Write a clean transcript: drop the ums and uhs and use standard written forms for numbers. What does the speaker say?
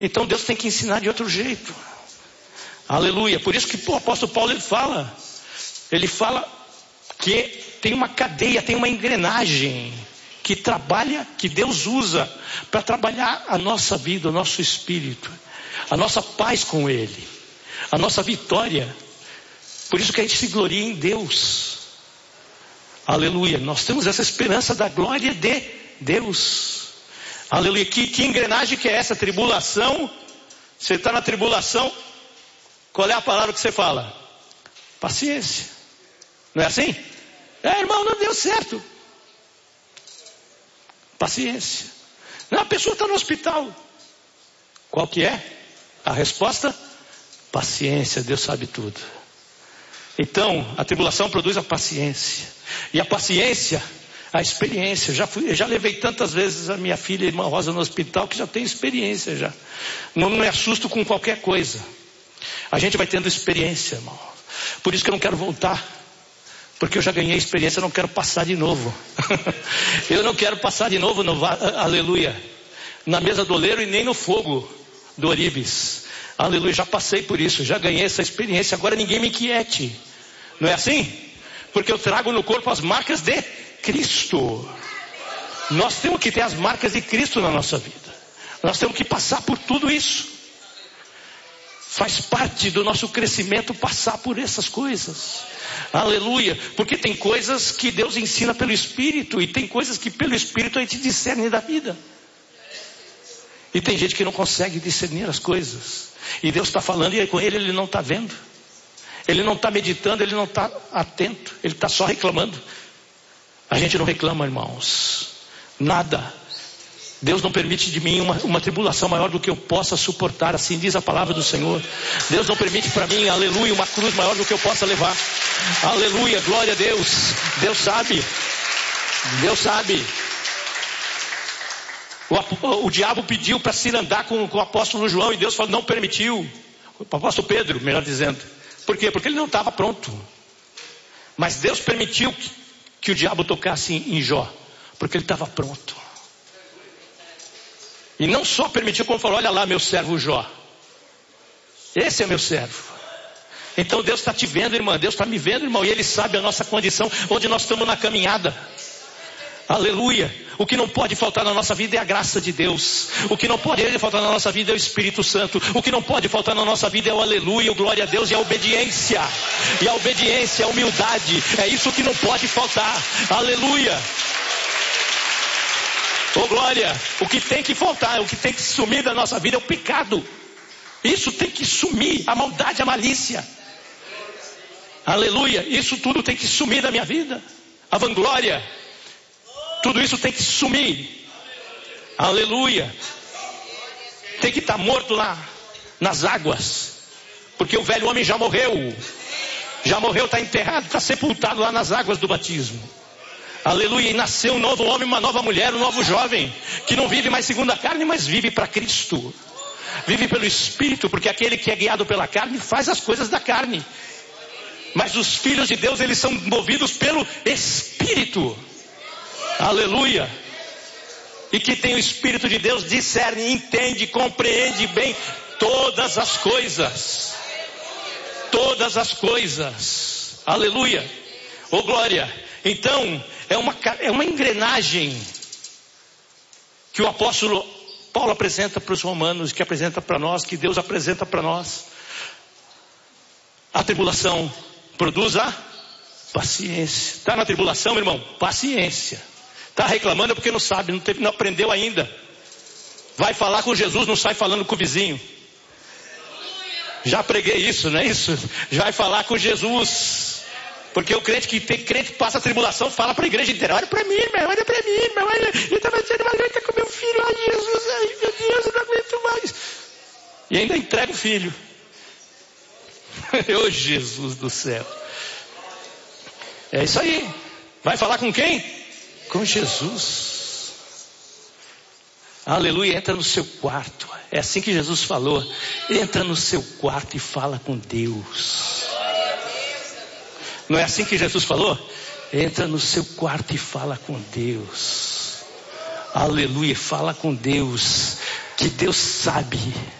Então Deus tem que ensinar de outro jeito. Aleluia. Por isso que o apóstolo Paulo ele fala que tem uma cadeia, tem uma engrenagem que trabalha, que Deus usa para trabalhar a nossa vida, o nosso espírito, a nossa paz com Ele, a nossa vitória. Por isso que a gente se gloria em Deus. Aleluia. Nós temos essa esperança da glória de Deus. Aleluia. Que engrenagem que é essa? Tribulação. Você está na tribulação, qual é a palavra que você fala? Paciência. Não é assim? Irmão, não deu certo. Paciência. Não, a pessoa está no hospital. Qual que é a resposta? Paciência. Deus sabe tudo. Então, a tribulação produz a paciência. E a paciência, a experiência. Eu já levei tantas vezes a minha filha, a irmã Rosa, no hospital, que já tem experiência já. Não me assusto com qualquer coisa. A gente vai tendo experiência, irmão. Por isso que eu não quero voltar. Porque eu já ganhei experiência, eu não quero passar de novo. Eu não quero passar de novo, aleluia, na mesa do oleiro e nem no fogo do Oribes. Aleluia, já passei por isso, já ganhei essa experiência. Agora ninguém me inquiete. Não é assim? Porque eu trago no corpo as marcas de Cristo. Nós temos que ter as marcas de Cristo na nossa vida. Nós temos que passar por tudo isso. Faz parte do nosso crescimento passar por essas coisas. Aleluia. Porque tem coisas que Deus ensina pelo Espírito. E tem coisas que pelo Espírito a gente discerne da vida. E tem gente que não consegue discernir as coisas. E Deus está falando e com ele não está vendo. Ele não está meditando, ele não está atento. Ele está só reclamando. A gente não reclama, irmãos. Nada. Deus não permite de mim uma tribulação maior do que eu possa suportar. Assim diz a palavra do Senhor. Deus não permite para mim, aleluia, uma cruz maior do que eu possa levar. Aleluia, glória a Deus. Deus sabe. Deus sabe. O diabo pediu para se andar com o apóstolo João. E Deus falou, não permitiu. O apóstolo Pedro, melhor dizendo. Por quê? Porque ele não estava pronto. Mas Deus permitiu que o diabo tocasse em Jó. Porque ele estava pronto. E não só permitiu, como falou, olha lá meu servo Jó. Esse é meu servo. Então Deus está te vendo, irmã. Deus está me vendo, irmão. E Ele sabe a nossa condição, onde nós estamos na caminhada. Aleluia. O que não pode faltar na nossa vida é a graça de Deus. O que não pode faltar na nossa vida é o Espírito Santo. O que não pode faltar na nossa vida é o aleluia, o glória a Deus e a obediência. E a obediência, a humildade. É isso que não pode faltar. Aleluia. Oh glória, o que tem que faltar, o que tem que sumir da nossa vida é o pecado. Isso tem que sumir, a maldade, a malícia. Aleluia, isso tudo tem que sumir da minha vida. A vanglória, tudo isso tem que sumir. Aleluia. Tem que estar morto lá nas águas. Porque o velho homem já morreu. Já morreu, está enterrado, está sepultado lá nas águas do batismo. Aleluia, e nasceu um novo homem, uma nova mulher, um novo jovem, que não vive mais segundo a carne, mas vive para Cristo. Vive pelo Espírito, porque aquele que é guiado pela carne faz as coisas da carne. Mas os filhos de Deus, eles são movidos pelo Espírito. Aleluia. E que tem o Espírito de Deus, discerne, entende, compreende bem todas as coisas. Todas as coisas. Aleluia. Oh glória. Então, é uma engrenagem que o apóstolo Paulo apresenta para os romanos, que apresenta para nós, que Deus apresenta para nós. A tribulação produz a paciência. Está na tribulação, irmão? Paciência. Está reclamando porque não sabe, não aprendeu ainda. Vai falar com Jesus, não sai falando com o vizinho. Já preguei isso, não é isso? Já vai falar com Jesus. Porque o crente que passa a tribulação fala para a igreja inteira, olha para mim, irmão, olha para mim, irmão, olha, eu estava tendo uma luta com meu filho, ai Jesus, ai meu Deus, eu não aguento mais. E ainda entrega o filho. Ô Jesus do céu. É isso aí. Vai falar com quem? Com Jesus. Aleluia, entra no seu quarto. É assim que Jesus falou. Entra no seu quarto e fala com Deus. Não é assim que Jesus falou? Entra no seu quarto e fala com Deus. Aleluia, fala com Deus. Que Deus sabe